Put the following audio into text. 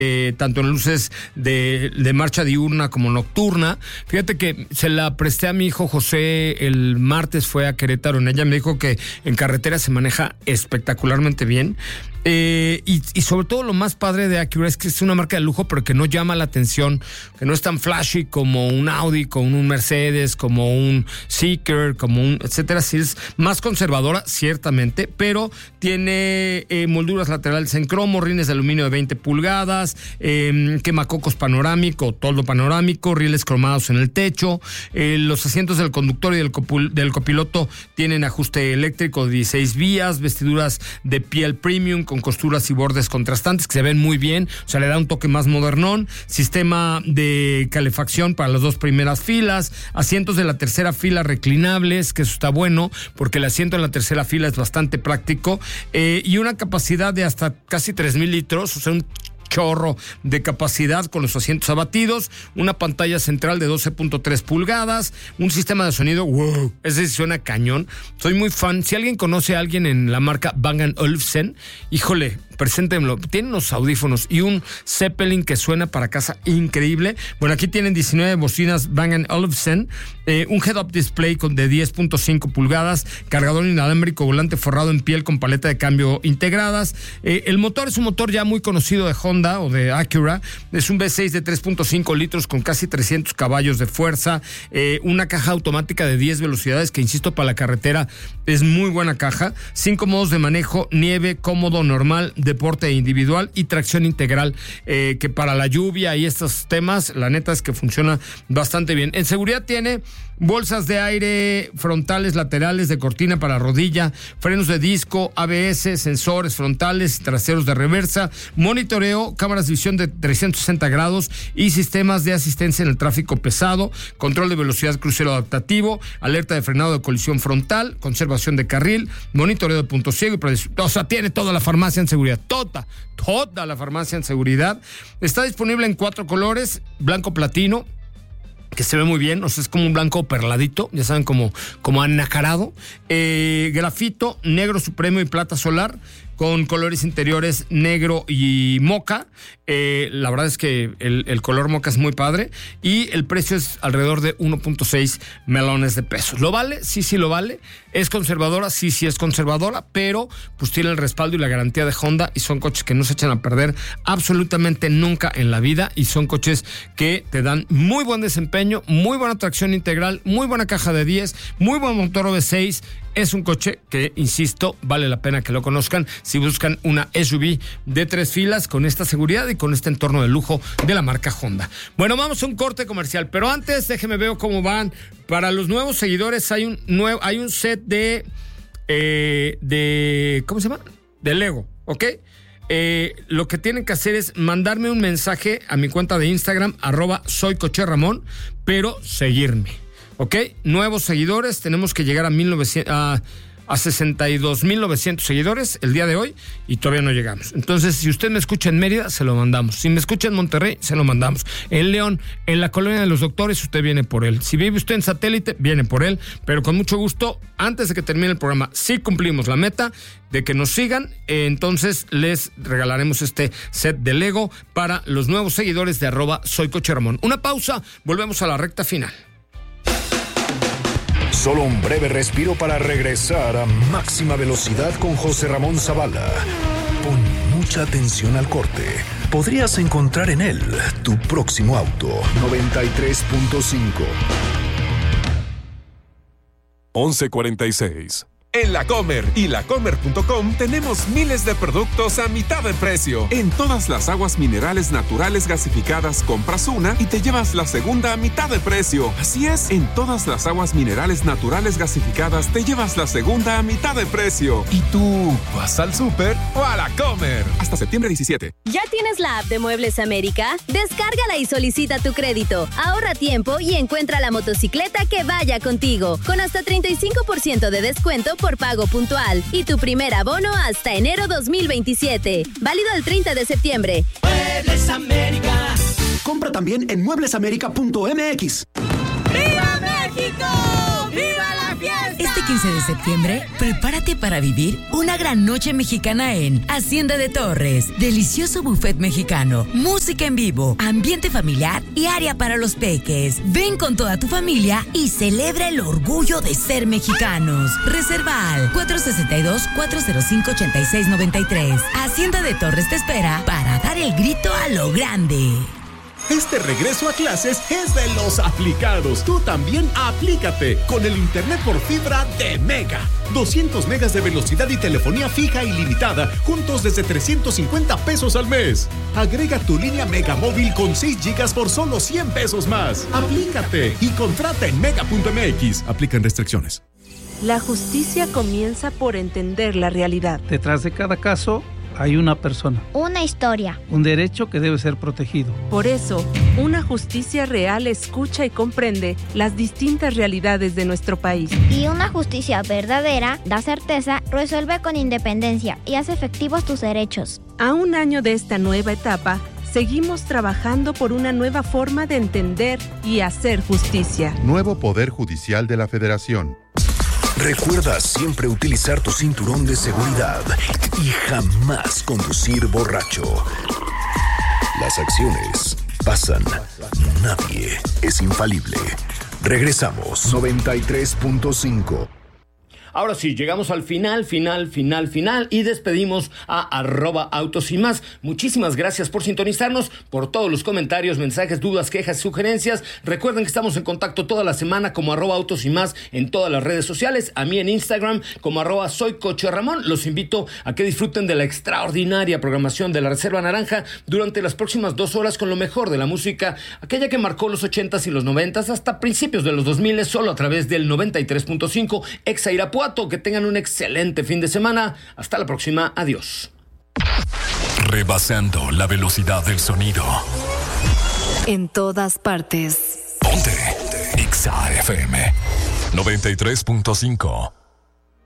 tanto en luces de marcha diurna como nocturna. Fíjate que se la presté a mi hijo José el martes, fue a Querétaro en ella, me dijo que en carretera se maneja espectacularmente bien. Y sobre todo lo más padre de Acura es que es una marca de lujo, pero que no llama la atención, que no es tan flashy como un Audi, como un Mercedes, como un Seeker, como un etcétera. Sí es más conservadora, ciertamente, pero tiene molduras laterales en cromo, rines de aluminio de 20 pulgadas, quemacocos panorámico, toldo panorámico, rieles cromados en el techo. Los asientos del conductor y del copiloto tienen ajuste eléctrico de 16 vías, vestiduras de piel premium con costuras y bordes contrastantes que se ven muy bien, o sea, le da un toque más modernón, sistema de calefacción para las dos primeras filas, asientos de la tercera fila reclinables, que eso está bueno, porque el asiento en la tercera fila es bastante práctico, y una capacidad de hasta casi 3,000 litros, o sea, un chorro de capacidad con los asientos abatidos, una pantalla central de 12.3 pulgadas, un sistema de sonido, wow, ese suena cañón. Soy muy fan. Si alguien conoce a alguien en la marca Bang & Olufsen, híjole, preséntemelo. Tienen unos audífonos y un Zeppelin que suena para casa increíble. Bueno, aquí tienen 19 bocinas Bang & Olufsen, un head-up display de 10.5 pulgadas, cargador inalámbrico, volante forrado en piel con paleta de cambio integradas. El motor es un motor ya muy conocido de Honda o de Acura, es un V6 de 3.5 litros con casi 300 caballos de fuerza, una caja automática de 10 velocidades que, insisto, para la carretera es muy buena caja, 5 modos de manejo: nieve, cómodo, normal, deporte e individual, y tracción integral, que para la lluvia y estos temas, la neta es que funciona bastante bien. En seguridad tiene bolsas de aire frontales, laterales, de cortina para rodilla, frenos de disco, ABS, sensores frontales y traseros de reversa, monitoreo, cámaras de visión de 360 grados y sistemas de asistencia en el tráfico pesado, control de velocidad crucero adaptativo, alerta de frenado de colisión frontal, conservación de carril, monitoreo de punto ciego o sea, tiene toda la farmacia en seguridad, toda la farmacia en seguridad. Está disponible en 4 colores: blanco platino, que se ve muy bien, o sea, es como un blanco perladito, ya saben, como anacarado, grafito, negro supremo y plata solar, con colores interiores negro y moca. La verdad es que el color moca es muy padre, y el precio es alrededor de 1.6 melones de pesos. ¿Lo vale? Sí lo vale. ¿Es conservadora? Sí es conservadora, pero pues tiene el respaldo y la garantía de Honda, y son coches que no se echan a perder absolutamente nunca en la vida, y son coches que te dan muy buen desempeño, muy buena tracción integral, muy buena caja de 10, muy buen motor V6. Es un coche que, insisto, vale la pena que lo conozcan si buscan una SUV de 3 filas con esta seguridad y con este entorno de lujo de la marca Honda. Bueno, vamos a un corte comercial, pero antes déjeme ver cómo van. Para los nuevos seguidores hay un set de ¿cómo se llama? De Lego, ¿ok? Lo que tienen que hacer es mandarme un mensaje a mi cuenta de Instagram, @soycocherramón, pero seguirme. ¿Ok? Nuevos seguidores, tenemos que llegar a 62,900 seguidores el día de hoy, y todavía no llegamos. Entonces, si usted me escucha en Mérida, se lo mandamos. Si me escucha en Monterrey, se lo mandamos. En León, en la Colonia de los Doctores, usted viene por él. Si vive usted en Satélite, viene por él. Pero con mucho gusto, antes de que termine el programa, si cumplimos la meta de que nos sigan, entonces les regalaremos este set de Lego para los nuevos seguidores de @soycocherramón. Una pausa, volvemos a la recta final. Solo un breve respiro para regresar a máxima velocidad con José Ramón Zavala. Pon mucha atención al corte. Podrías encontrar en él tu próximo auto. 93.5. 11:46. En La Comer y lacomer.com tenemos miles de productos a mitad de precio. En todas las aguas minerales naturales gasificadas compras una y te llevas la segunda a mitad de precio. Así es, en todas las aguas minerales naturales gasificadas te llevas la segunda a mitad de precio. ¿Y tú vas al súper o a La Comer? Hasta septiembre 17. ¿Ya tienes la app de Muebles América? Descárgala y solicita tu crédito. Ahorra tiempo y encuentra la motocicleta que vaya contigo. Con hasta 35% de descuento por pago puntual y tu primer abono hasta enero 2027. Válido el 30 de septiembre. Muebles América. Compra también en mueblesamerica.mx. ¡Viva México! ¡Viva la fiesta! Este 15 de septiembre, prepárate para vivir una gran noche mexicana en Hacienda de Torres. Delicioso buffet mexicano, música en vivo, ambiente familiar y área para los peques. Ven con toda tu familia y celebra el orgullo de ser mexicanos. Reserva al 462-405-8693. Hacienda de Torres te espera para dar el grito a lo grande. Este regreso a clases es de los aplicados. Tú también aplícate con el internet por fibra de Mega. 200 megas de velocidad y telefonía fija ilimitada, juntos desde 350 pesos al mes. Agrega tu línea Mega Móvil con 6 gigas por solo 100 pesos más. Aplícate y contrata en mega.mx. Aplican restricciones. La justicia comienza por entender la realidad. Detrás de cada caso hay una persona. Una historia. Un derecho que debe ser protegido. Por eso, una justicia real escucha y comprende las distintas realidades de nuestro país. Y una justicia verdadera da certeza, resuelve con independencia y hace efectivos tus derechos. A un año de esta nueva etapa, seguimos trabajando por una nueva forma de entender y hacer justicia. Nuevo Poder Judicial de la Federación. Recuerda siempre utilizar tu cinturón de seguridad y jamás conducir borracho. Las acciones pasan, nadie es infalible. Regresamos. 93.5. Ahora sí, llegamos al final y despedimos a @autos y más. Muchísimas gracias por sintonizarnos, por todos los comentarios, mensajes, dudas, quejas, sugerencias. Recuerden que estamos en contacto toda la semana como @autos y más en todas las redes sociales. A mí en Instagram como @soycocheramón. Los invito a que disfruten de la extraordinaria programación de la Reserva Naranja durante las próximas 2 horas con lo mejor de la música, aquella que marcó los 80s y los 90s hasta principios de los 2000, solo a través del 93.5 Exa Irapuato. Que tengan un excelente fin de semana. Hasta la próxima. Adiós. Rebasando la velocidad del sonido. En todas partes. Ponte Exa FM 93.5.